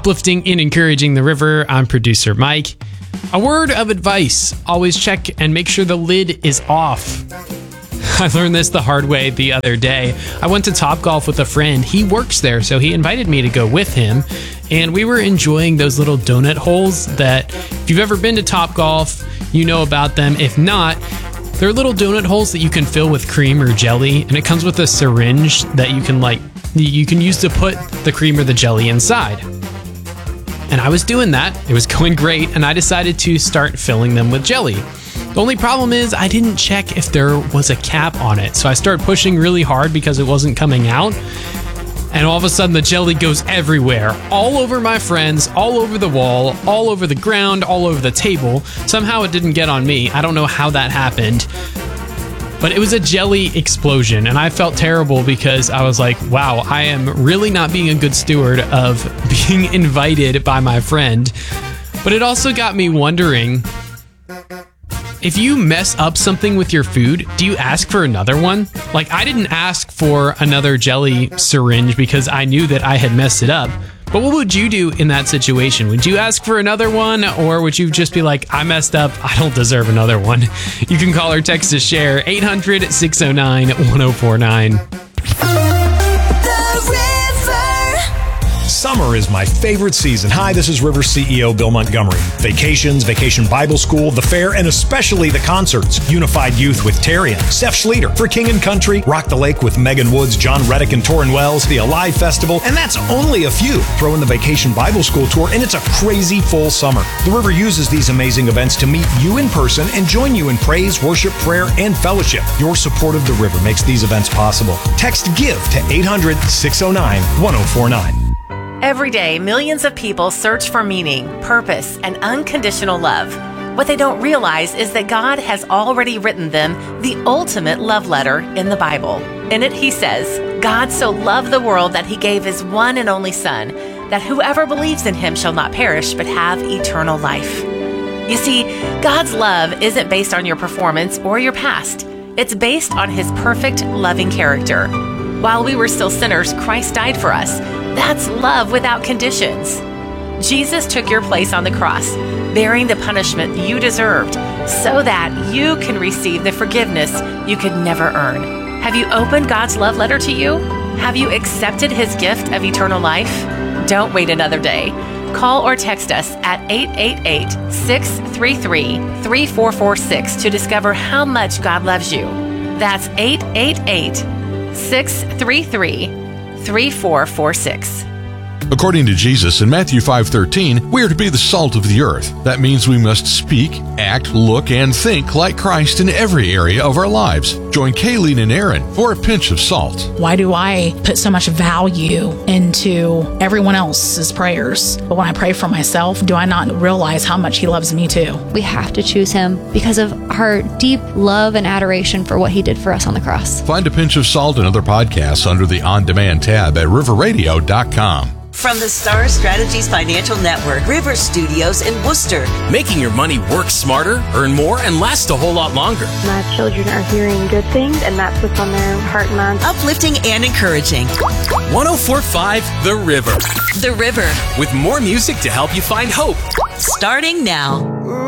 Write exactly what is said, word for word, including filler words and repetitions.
Uplifting and encouraging the river. I'm producer Mike. A word of advice: always check and make sure the lid is off. I learned this the hard way the other day. I went to Topgolf with a friend. He works there, so he invited me to go with him. And we were enjoying those little donut holes that, if you've ever been to Topgolf, you know about them. If not, they're little donut holes that you can fill with cream or jelly. And it comes with a syringe that you can like, you can use to put the cream or the jelly inside. And I was doing that. It was going great. And I decided to start filling them with jelly. The only problem is I didn't check if there was a cap on it. So I started pushing really hard because it wasn't coming out. And all of a sudden the jelly goes everywhere. All over my friends, all over the wall, all over the ground, all over the table. Somehow it didn't get on me. I don't know how that happened. But it was a jelly explosion, and I felt terrible because I was like, wow, I am really not being a good steward of being invited by my friend. But it also got me wondering, if you mess up something with your food, do you ask for another one? Like, I didn't ask for another jelly syringe because I knew that I had messed it up. But what would you do in that situation? Would you ask for another one, or would you just be like, I messed up, I don't deserve another one? You can call or text to share eight hundred, six oh nine, one oh four nine. Summer is my favorite season. Hi, this is River C E O Bill Montgomery. Vacations, Vacation Bible School, the fair, and especially the concerts. Unified Youth with Terry and Steph Schleter. For King and Country, Rock the Lake with Megan Woods, John Reddick, and Torrin Wells. The Alive Festival, and that's only a few. Throw in the Vacation Bible School Tour, and it's a crazy full summer. The River uses these amazing events to meet you in person and join you in praise, worship, prayer, and fellowship. Your support of the River makes these events possible. Text GIVE to eight hundred, six oh nine, one oh four nine. Every day, millions of people search for meaning, purpose, and unconditional love. What they don't realize is that God has already written them the ultimate love letter in the Bible. In it, he says, God so loved the world that he gave his one and only Son, that whoever believes in him shall not perish but have eternal life. You see, God's love isn't based on your performance or your past. It's based on his perfect, loving character. While we were still sinners, Christ died for us. That's love without conditions. Jesus took your place on the cross, bearing the punishment you deserved, so that you can receive the forgiveness you could never earn. Have you opened God's love letter to you? Have you accepted his gift of eternal life? Don't wait another day. Call or text us at eight eight eight, six three three, three four four six to discover how much God loves you. That's eight eight eight, six three three, three four four six. According to Jesus in Matthew five thirteen, we are to be the salt of the earth. That means we must speak, act, look, and think like Christ in every area of our lives. Join Kayleen and Aaron for a pinch of salt. Why do I put so much value into everyone else's prayers? But when I pray for myself, do I not realize how much he loves me too? We have to choose him because of our deep love and adoration for what he did for us on the cross. Find a pinch of salt and other podcasts under the On Demand tab at river radio dot com. From the Star Strategies Financial Network, River Studios in Worcester. Making your money work smarter, earn more, and last a whole lot longer. My children are hearing good things, and that's what's on their heart and mind. Uplifting and encouraging. one oh four point five The River. The River. With more music to help you find hope. Starting now.